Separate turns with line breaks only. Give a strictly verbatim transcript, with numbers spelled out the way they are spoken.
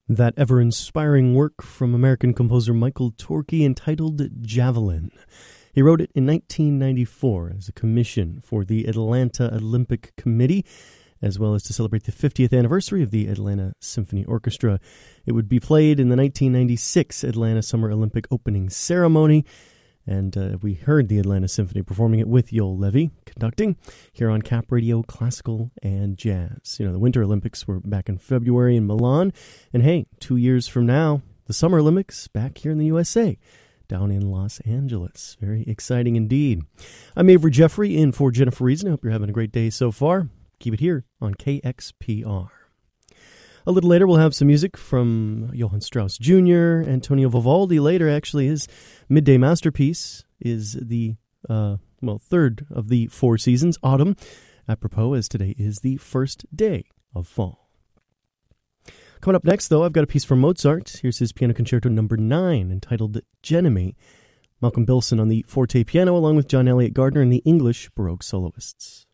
That ever-inspiring work from American composer Michael Torke entitled Javelin. He wrote it in nineteen ninety-four as a commission for the Atlanta Olympic Committee, as well as to celebrate the fiftieth anniversary of the Atlanta Symphony Orchestra. It would be played in the nineteen ninety-six Atlanta Summer Olympic opening ceremony, and uh, we heard the Atlanta Symphony performing it with Yoel Levy conducting here on Cap Radio Classical and Jazz. You know, the Winter Olympics were back in February in Milan, and hey, two years from now, the Summer Olympics back here in the U S A, down in Los Angeles. Very exciting indeed. I'm Avery Jeffrey in for Jennifer Reason. I hope you're having a great day so far. Keep it here on K X P R. A little later, we'll have some music from Johann Strauss Junior Antonio Vivaldi later. Actually, his midday masterpiece is the, uh, well, third of the four seasons, autumn, apropos as today is the first day of fall. Coming up next, though, I've got a piece from Mozart. Here's his Piano Concerto number nine, entitled Geneme. Malcolm Bilson on the forte piano, along with John Elliott Gardner and the English Baroque soloists.